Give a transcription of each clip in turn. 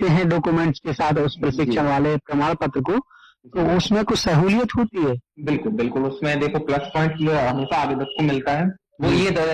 देते हैं डॉक्यूमेंट्स के साथ उस प्रशिक्षण वाले प्रमाण पत्र को, तो उसमें कुछ सहूलियत होती है? बिल्कुल बिल्कुल, उसमें देखो प्लस पॉइंट ये हमेशा आवेदक को मिलता है। वो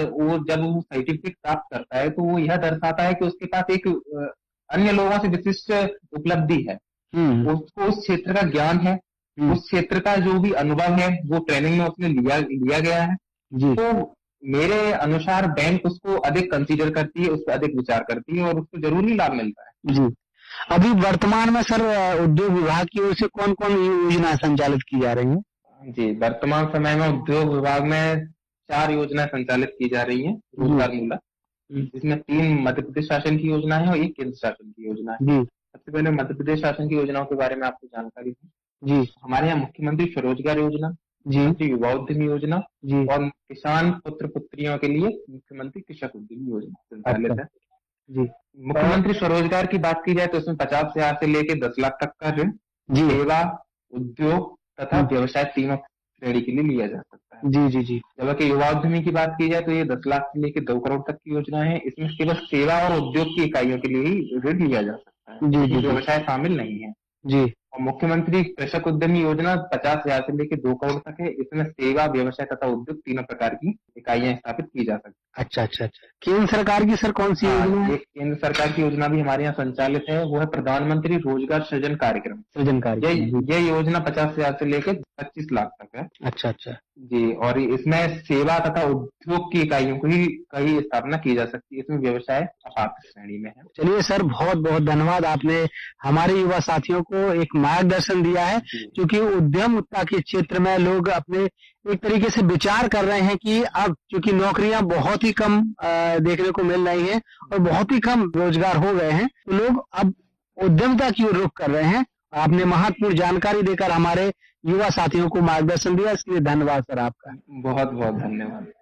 जब वो सर्टिफिकेट प्राप्त करता है तो वो यह दर्शाता है कि उसके पास एक अन्य लोगों से विशिष्ट उपलब्धि है, उसको उस क्षेत्र का ज्ञान है, उस क्षेत्र का जो भी अनुभव है वो ट्रेनिंग में उसने लिया गया है। तो मेरे अनुसार बैंक उसको अधिक कंसीडर करती है, उस पर अधिक विचार करती है और उसको जरूरी लाभ मिलता है। जी। अभी वर्तमान में सर उद्योग विभाग की ओर से कौन कौन योजना संचालित की जा रही है? जी, वर्तमान समय में उद्योग विभाग में 4 योजनाएं संचालित की जा रही हैं रोजगार मूलक, जिसमें 3 मध्य प्रदेश शासन की योजना है और 1 केंद्र शासन की योजना है। सबसे पहले मध्य प्रदेश शासन की योजनाओं के बारे में आपको जानकारी दी। जी, हमारे यहाँ मुख्यमंत्री स्वरोजगार योजना, मुख्यमंत्री युवा उद्यमी योजना और किसान पुत्र पुत्रियों के लिए मुख्यमंत्री कृषक उद्यमी योजना संचालित है। जी, मुख्यमंत्री स्वरोजगार की बात की जाए तो इसमें 50,000 से लेकर 10 लाख तक का ऋण सेवा, उद्योग तथा व्यवसाय तीनों श्रेणी के लिए लिया जा सकता है। जी जी जी। जबकि युवा उद्यमी की बात की जाए तो ये 10 लाख से लेकर 2 करोड़ तक की योजना है। इसमें केवल सेवा और उद्योग की इकाइयों के लिए ही ऋण लिया जा सकता है। जी जी। व्यवसाय शामिल नहीं है। जी। और मुख्यमंत्री कृषक उद्यमी योजना 50,000 से लेकर 2 करोड़ तक है। इसमें सेवा, व्यवसाय तथा उद्योग तीनों प्रकार की इकाइयां स्थापित की जा सकती है। अच्छा अच्छा अच्छा। केंद्र सरकार की सर कौन सी योजना है? केंद्र सरकार की योजना भी हमारे यहाँ संचालित है, वो है प्रधानमंत्री रोजगार सृजन कार्यक्रम। ये योजना 50,000 से लेकर 25 लाख तक है। अच्छा अच्छा जी। और इसमें सेवा तथा उद्योग की इकाइयों की स्थापना की जा सकती है। इसमें व्यवसाय अपात्र श्रेणी में है। चलिए सर, बहुत बहुत धन्यवाद, आपने हमारे युवा साथियों को एक मार्गदर्शन दिया है, क्योंकि उद्यमता के क्षेत्र में लोग अपने एक तरीके से विचार कर रहे हैं कि अब चूंकि नौकरियां बहुत ही कम देखने को मिल रही हैं और बहुत ही कम रोजगार हो गए हैं, तो लोग अब उद्यमता की ओर रुख कर रहे हैं। आपने महत्वपूर्ण जानकारी देकर हमारे युवा साथियों को मार्गदर्शन दिया, इसके लिए धन्यवाद सर आपका। बहुत बहुत धन्यवाद।